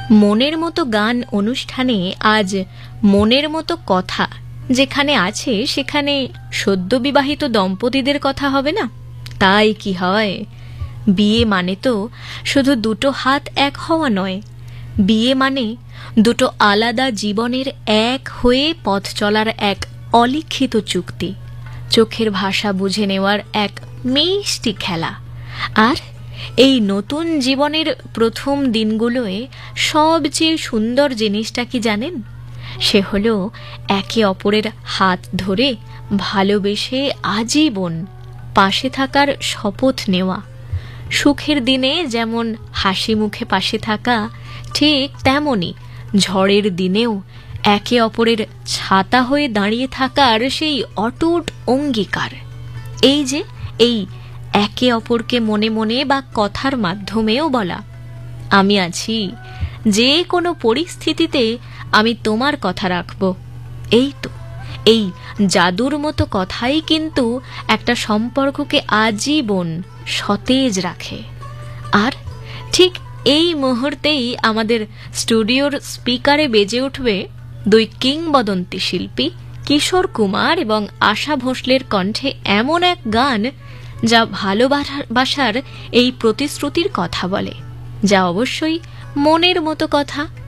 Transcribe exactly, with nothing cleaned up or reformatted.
মনের মতো গান অনুষ্ঠানে আজ মনের মতো কথা যেখানে আছে সেখানে সদ্যবিবাহিত দম্পতিদের কথা হবে না? তাই কি হয়? বিয়ে মানে তো শুধু দুটো হাত এক হওয়া নয়, বিয়ে মানে দুটো আলাদা জীবনের এক হয়ে পথ চলার এক অলিখিত চুক্তি, চোখের ভাষা বুঝে নেওয়ার এক মিষ্টি খেলা। আর এই নতুন জীবনের প্রথম দিনগুলোয় সবচেয়ে সুন্দর জিনিসটা কি জানেন? সে হলো একে অপরের হাত ধরে ভালোবেসে আজীবন পাশে থাকার শপথ নেওয়া। সুখের দিনে যেমন হাসি মুখে পাশে থাকা, ঠিক তেমনি ঝড়ের দিনেও একে অপরের ছাতা হয়ে দাঁড়িয়ে থাকার সেই অটুট অঙ্গীকার। এই যে এই একে অপরকে মনে মনে বা কথার মাধ্যমেও বলা, আমি আছি, যে কোনো পরিস্থিতিতে আমি তোমার কথা রাখব। এই তো এই জাদুর মতো কথাই কিন্তু একটা সম্পর্ককে আজীবন সতেজ রাখে। আর ঠিক এই মুহূর্তেই আমাদের স্টুডিওর স্পিকারে বেজে উঠবে দুই কিংবদন্তি শিল্পী কিশোর কুমার এবং আশা ভোসলের কণ্ঠে এমন এক গান যা ভালোবাসার এই প্রতিশ্রুতির কথা বলে, যা অবশ্যই মনের মতো কথা।